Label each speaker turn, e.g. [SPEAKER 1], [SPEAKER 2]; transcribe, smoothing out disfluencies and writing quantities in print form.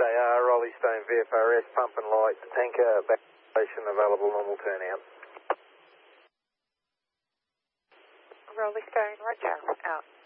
[SPEAKER 1] 6AR, Rolly Stone VFRS, pump and light, tanker, back station available, normal turnout.
[SPEAKER 2] Rolly Stone, roger, out.